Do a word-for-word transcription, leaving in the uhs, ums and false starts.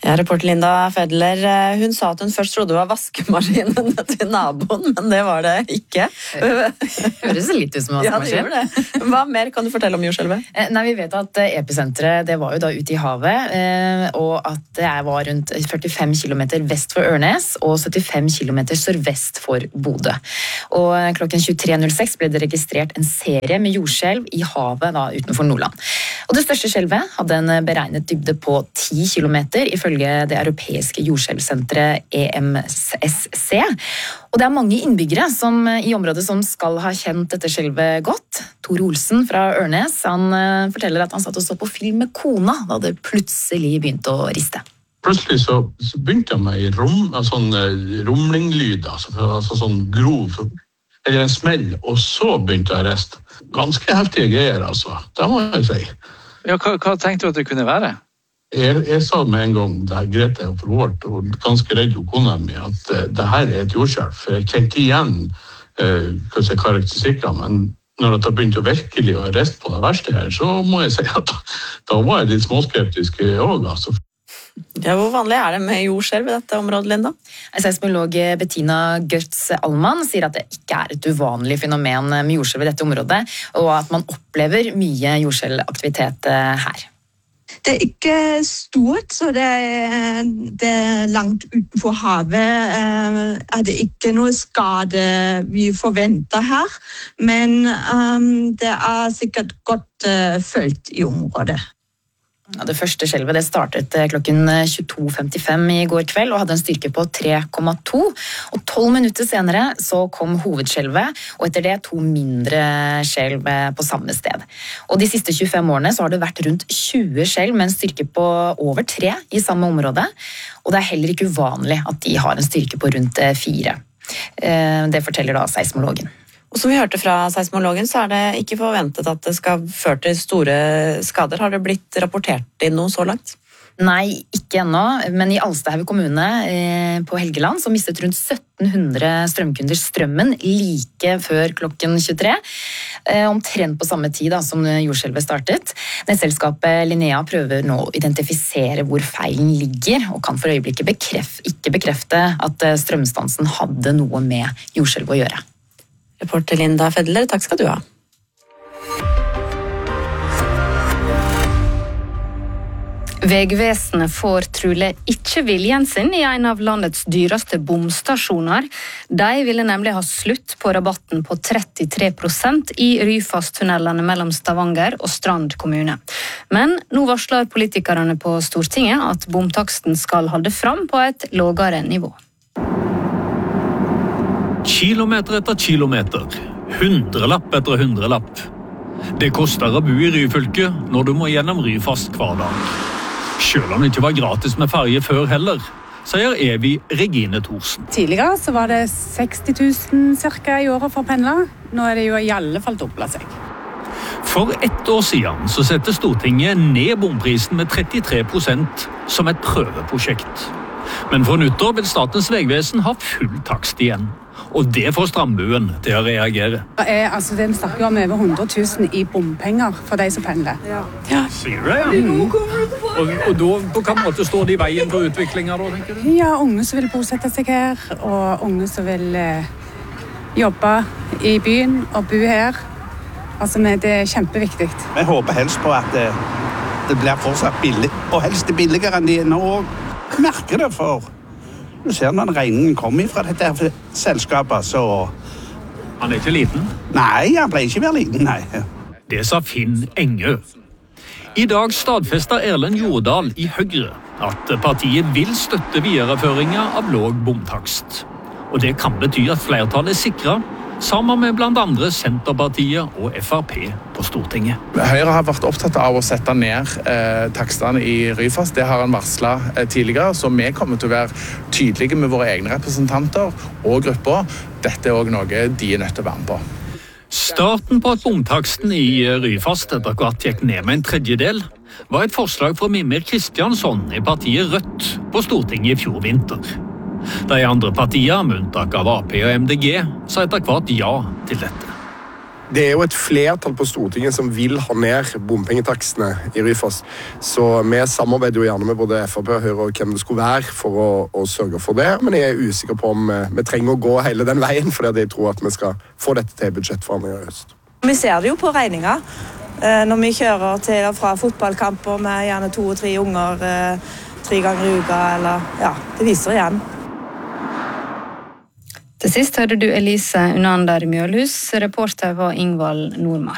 Ja, reporter Linda Fedler, hun sa at hun først trodde det var vaskemaskinen til naboen, men det var det ikke. Høres litt ut som vaskemaskin. Ja, det gjør det. Hva mer kan du fortelle om jordskjelvet? Nei, vi vet at episenteret, det var jo da ute i havet, og at det var rundt førtifem kilometer vest for Ørnes og syttifem kilometer sørvest for Bodø. Og klokken tjuetre null seks ble det registrert en serie med jordskjelv i havet da utenfor Nordland. Og det største skjelvet hadde en beregnet dybde på ti kilometer, ifølge det europeiske jordskjelvsenteret E M S C. Og det er mange innbyggere som, i området som skal ha kjent dette skjelvet godt. Tor Olsen fra Ørnes, han forteller at han satt og så på film med kona da det plutselig begynte å riste. Plutselig så, så begynte jeg med rom, sånn rumlinglyd, altså, altså sånn grov, eller en smell, og så begynte jeg å riste. Ganske heftige greier, altså. Det må jeg si. Ja, hva, hva tenkte du at det kunne være? Jeg, jeg sa med en gang, da Grete og forhårt, og ganske redd og kona mi, at uh, det her er et jordskjelv. For jeg kjente igjen uh, hva jeg karakteristikker, men når jeg begynte å virkelig å riste på det verste her, så må jeg si at da, da var jeg litt småskeptisk også, altså. Ja, hvor vanlig er det med jordskjelv i dette området, Linda? Seismolog Bettina Götz-Allmann sier at det ikke er et uvanlig fenomen med jordskjelv i dette området, og at man opplever mye jordskjelvaktivitet her. Det er ikke stort, så det er, det er langt utenfor havet. Er det ikke noe skade vi forventer her, men um, det er sikkert godt uh, følt i området. Ja, det første skjelvet det startet klokken tjueto femtifem i går kveld og hadde en styrke på tre komma to. Og tolv minutter senere så kom hovedskjelvet, og etter det to mindre skjelv på samme sted. Og de siste tjuefem årene så har det vært rundt tjue skjelv med en styrke på over tre i samme område. Og det er heller ikke uvanlig at de har en styrke på rundt fire. Det forteller da seismologen. Og som vi hørte fra seismologen, så er det ikke forventet at det skal føre til store skader. Har det blitt rapportert inn noe så langt? Nei, ikke ennå, men i Alstahaug kommune eh, på Helgeland så mistet rundt sytten hundre strømkunder strømmen like før klokken tjuetre, eh, omtrent på samme tid da, som jordskjelvet startet. Nettselskapet Linnea prøver nå å identifisere hvor feilen ligger, og kan for øyeblikket bekref- ikke bekrefte at strømstansen hadde noe med jordskjelvet å gjøre. Reporter Linda Fedler, takk skal du ha. Vegvesenet får trolig ikke viljen sin i en av landets dyreste bomstasjoner. De ville nemlig ha slutt på rabatten på trettitre prosent i Ryfast-tunnelene mellom Stavanger og Strand kommune. Men nå varsler politikerne på Stortinget at bomtaksten skal holde fram på et lavere nivå. Kilometer etter kilometer, hundrelapp etter hundrelapp. Det koster å bo i Ryfylke når du må gjennom Ryfast hver dag. Selv om det ikke var gratis med ferje før heller, sier Evi Regine Thorsen. Tidligere så var det seksti tusen cirka i året for pendlere. Nå er det jo i alle fall dobbelt seg. For ett år siden så setter Stortinget ned bomprisen med trettitre prosent som et prøveprosjekt. Men for nyttår vil Statens vegvesen ha full takst igjen. Og det får strandbuen til å reagere. Det er, altså, det snakker om over hundre tusen i bompenger for de som pendler. Ja. Ja. Sier det, ja. Mm. Og, og da på hvilken måte står de i veien for utviklingen da, tenker du? Ja, unge som vil bosette seg her, og unge som vil eh, jobbe i byen og bo her. Altså, det er kjempeviktig. Vi håper helst på at det, det blir fortsatt billig, og helst billigere enn de nå merker det for. Du ser når regningen kommer fra dette selskapet, så... Han er ikke liten? Nei, han ble ikke mer liten, nei. Det sa Finn Engø. I dag stadfester Erlend Jordal i Høyre at partiet vil støtte videreføringen av låg bomtakst. Og det kan bety at flertallet er sikret, sammen med blant andre Senterpartiet og F R P på Stortinget. Høyre har vært opptatt av å sette ned eh, takstene i Ryfast. Det har han varslet eh, tidligere, så vi kommer til å være tydelige med våre egne representanter og grupper. Dette er også noe de er nødt til å være med på. Starten på at bomtaksten i Ryfast etter hvert gikk ned med en tredjedel, var et forslag fra Mimir Kristjansson i partiet Rødt på Stortinget i fjor vinter. De andre partiene, med unntak av A P og M D G, sa etter hvert ja til dette. Det er jo et flertall på Stortinget som vil ha ned bompengetakstene i Ryfast, så vi samarbeider jo gjerne med både F R P og Høyre og hvem det skulle være for å, å sørge for det, men jeg er usikker på om vi trenger å gå hele den veien, fordi jeg tror at vi skal få dette til budsjettforhandlinger i høst. Vi ser det jo på regninger. Når vi kjører til og fra fotballkamper med gjerne to og tre unger tre ganger i uka, eller ja, det viser igjen. Til sist hørte du Elise Unander Mjølhus, reporter var Ingvald Nordmark.